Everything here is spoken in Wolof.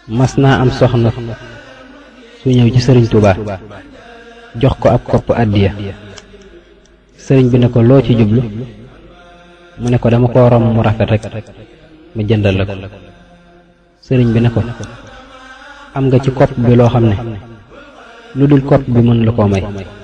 mas naa am soxna su ñëw ci sëriñ Tuubaa jox ko ab kopp àddiya. sëriñ bi ne ko loo ci jublu, mu ne ko dama ko rom mu rafet rek mu jëndal la ko. sëriñ bi ne ko am nga ci kopp bi loo xam ne lu dul kopp bi mën la koo may.